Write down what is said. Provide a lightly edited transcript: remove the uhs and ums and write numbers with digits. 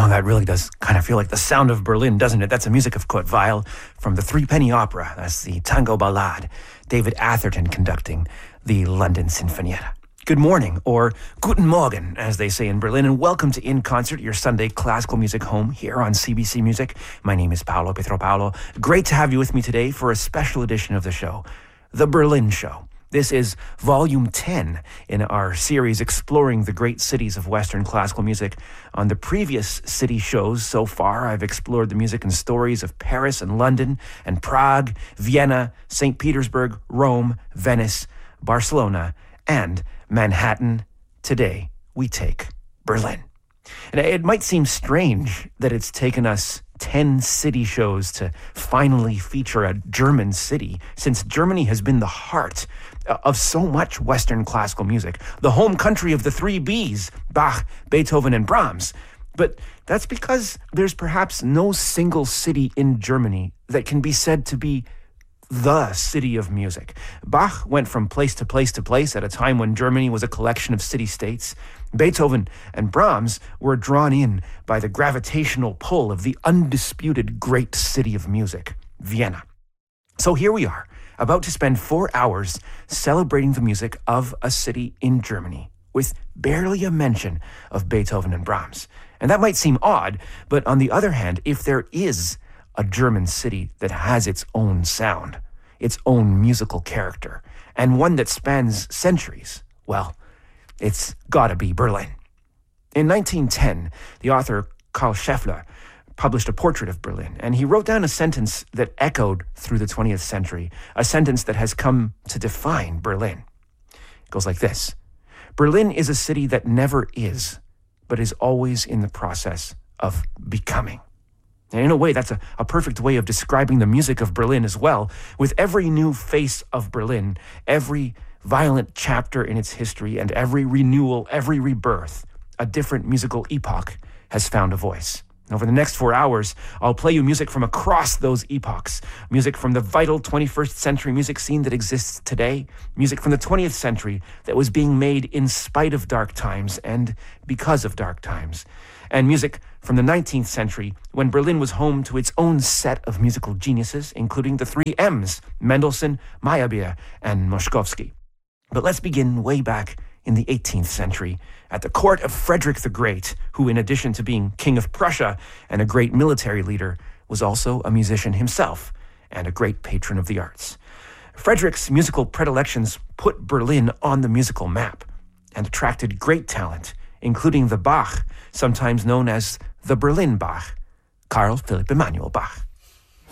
that really does kind of feel like the sound of Berlin, doesn't it? That's the music of Kurt Weill from the Threepenny Opera. That's the Tango Ballade. David Atherton conducting the London Sinfonietta. Good morning, or Guten Morgen, as they say in Berlin, and welcome to In Concert, your Sunday classical music home here on CBC Music. My name is Paolo Pietropalo. Great to have you with me today for a special edition of the show, The Berlin Show. This is Volume 10 in our series exploring the great cities of Western classical music. On the previous city shows so far, I've explored the music and stories of Paris and London and Prague, Vienna, St. Petersburg, Rome, Venice, Barcelona, and Manhattan. Today, we take Berlin. And it might seem strange that it's taken us 10 city shows to finally feature a German city, since Germany has been the heart of so much Western classical music, the home country of the three Bs, Bach, Beethoven, and Brahms. But that's because there's perhaps no single city in Germany that can be said to be the city of music. Bach went from place to place to place at a time when Germany was a collection of city-states. Beethoven and Brahms were drawn in by the gravitational pull of the undisputed great city of music, Vienna. So here we are, about to spend 4 hours celebrating the music of a city in Germany, with barely a mention of Beethoven and Brahms. And that might seem odd, but on the other hand, if there is a German city that has its own sound, its own musical character, and one that spans centuries, well, it's gotta be Berlin. In 1910, the author Karl Scheffler published a portrait of Berlin, and he wrote down a sentence that echoed through the 20th century, a sentence that has come to define Berlin. It goes like this: Berlin is a city that never is, but is always in the process of becoming. And in a way, that's a perfect way of describing the music of Berlin as well. With every new face of Berlin, every violent chapter in its history, and every renewal, every rebirth, a different musical epoch has found a voice. Over the next 4 hours, I'll play you music from across those epochs, music from the vital 21st century music scene that exists today, music from the 20th century that was being made in spite of dark times and because of dark times, and music from the 19th century when Berlin was home to its own set of musical geniuses, including the three M's, Mendelssohn, Meyerbeer, and Moszkowski. But let's begin way back in the 18th century, at the court of Frederick the Great, who, in addition to being King of Prussia and a great military leader, was also a musician himself and a great patron of the arts. Frederick's musical predilections put Berlin on the musical map and attracted great talent, including the Bach, sometimes known as the Berlin Bach, Carl Philipp Emanuel Bach.